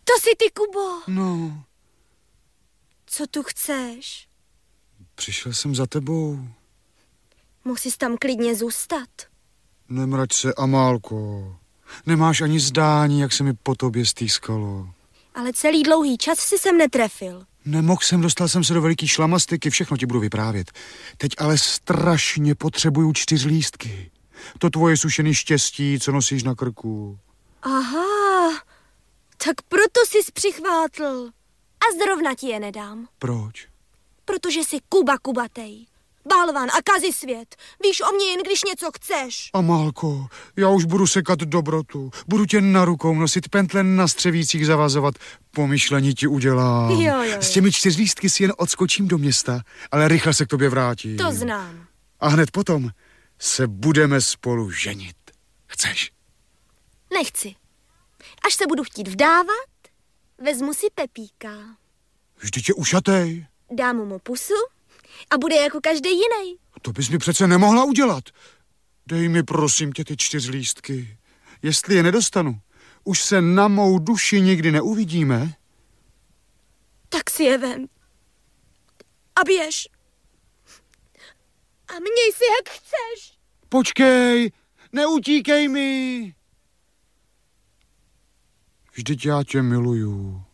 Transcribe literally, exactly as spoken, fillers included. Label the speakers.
Speaker 1: To jsi ty, Kubo.
Speaker 2: No.
Speaker 1: Co tu chceš?
Speaker 2: Přišel jsem za tebou.
Speaker 1: Musíš tam klidně zůstat.
Speaker 2: Nemrať se, Amálko. Nemáš ani zdání, jak se mi po tobě stýskalo.
Speaker 1: Ale celý dlouhý čas si sem netrefil.
Speaker 2: Nemohl jsem, dostal jsem se do veliký šlamastyky, všechno ti budu vyprávět. Teď ale strašně potřebuju čtyř lístky. To tvoje sušený štěstí, co nosíš na krku.
Speaker 1: Aha, tak proto jsi přichvátl. A zrovna ti je nedám.
Speaker 2: Proč?
Speaker 1: Protože jsi Kuba Kubatej. Balvan a kazi svět. Víš o mě jen, když něco chceš.
Speaker 2: Amálko, já už budu sekat dobrotu. Budu tě na rukou nosit, pentle na střevících zavazovat. Pomyšlení ti udělám.
Speaker 1: Jo, jo, jo.
Speaker 2: S těmi čtyřlístky si jen odskočím do města, ale rychle se k tobě vrátím.
Speaker 1: To znám.
Speaker 2: A hned potom se budeme spolu ženit. Chceš?
Speaker 1: Nechci. Až se budu chtít vdávat, vezmu si Pepíka.
Speaker 2: Vždyť je ušatej.
Speaker 1: Dám mu pusu a bude jako každý jiný.
Speaker 2: To bys mi přece nemohla udělat. Dej mi prosím tě ty čtyřlístky. Jestli je nedostanu, už se na mou duši nikdy neuvidíme.
Speaker 1: Tak si je vem. A běž. A měj si, jak chceš.
Speaker 2: Počkej, neutíkej mi. Vždyť já tě miluju.